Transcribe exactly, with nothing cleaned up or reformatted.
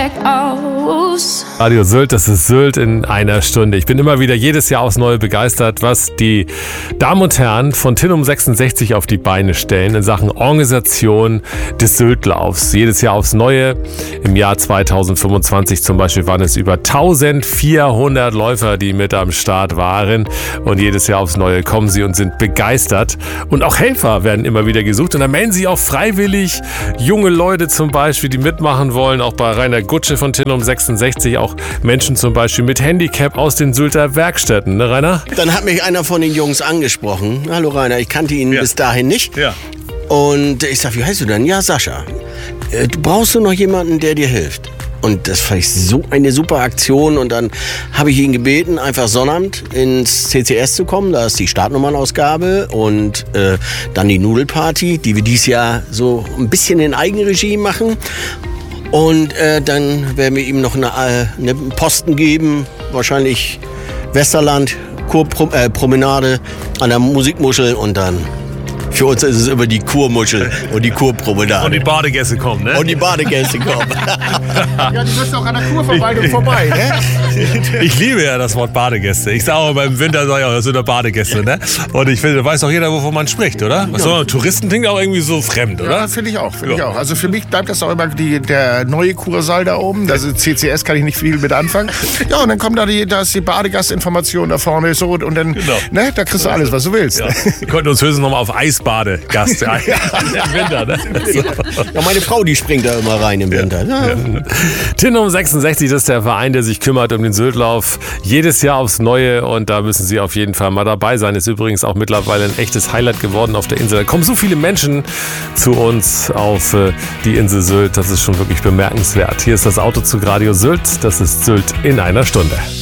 weg aus. Radio Sylt, das ist Sylt in einer Stunde. Ich bin immer wieder jedes Jahr aufs Neue begeistert, was die Damen und Herren von Tinum sechsundsechzig auf die Beine stellen in Sachen Organisation des Syltlaufs. Jedes Jahr aufs Neue. Im Jahr zweitausendfünfundzwanzig zum Beispiel waren es über eintausendvierhundert Läufer, die mit am Start waren. Und jedes Jahr aufs Neue kommen sie und sind begeistert. Und auch Helfer werden immer wieder gesucht. Und da melden sich auch freiwillig junge Leute zum Beispiel, die mitmachen wollen. Auch bei Rainer Gutsche von Tinum sechsundsechzig. Auch Menschen zum Beispiel mit Handicap aus den Sylter Werkstätten. Ne, Rainer? Dann hat mich einer von den Jungs angesprochen. Hallo Rainer, ich kannte ihn ja. bis dahin nicht. Ja. Und ich sag, wie heißt du denn? Ja, Sascha. Äh, du brauchst du noch jemanden, der dir hilft? Und das fand ich so eine super Aktion. Und dann habe ich ihn gebeten, einfach Sonnabend ins C C S zu kommen. Da ist die Startnummernausgabe und äh, dann die Nudelparty, die wir dieses Jahr so ein bisschen in Eigenregie machen. Und äh, dann werden wir ihm noch eine, äh, einen Posten geben, wahrscheinlich Westerland, Kurpromenade an der Musikmuschel und dann... Für uns ist es immer die Kurmuschel und die Kurpromenade. Und die Badegäste kommen, ne? Und die Badegäste kommen. Ja, du bist auch an der Kurverwaltung vorbei, ne? Ich liebe ja das Wort Badegäste. Ich sage auch beim Winter, sage ich auch, das sind Badegäste, ne? Und ich finde, da weiß auch jeder, wovon man spricht, oder? Was soll man? Touristen klingt auch irgendwie so fremd, oder? Ja, finde ich auch, finde ja. ich auch. Also für mich bleibt das auch immer die, der neue Kursaal da oben. Das ist C C S, kann ich nicht viel mit anfangen. Ja, und dann kommt da die, da ist die Badegastinformation da vorne so und dann, genau. ne, da kriegst du alles, was du willst. Ja. Wir könnten uns höchstens noch mal auf Eisbadegast ja. im Winter, ne? Ja, meine Frau, die springt da immer rein im Winter. Ja. Ja. Tinum sechsundsechzig, das ist der Verein, der sich kümmert um den Syltlauf. Jedes Jahr aufs Neue und da müssen Sie auf jeden Fall mal dabei sein. Ist übrigens auch mittlerweile ein echtes Highlight geworden auf der Insel. Da kommen so viele Menschen zu uns auf die Insel Sylt. Das ist schon wirklich bemerkenswert. Hier ist das Autozug Radio Sylt. Das ist Sylt in einer Stunde.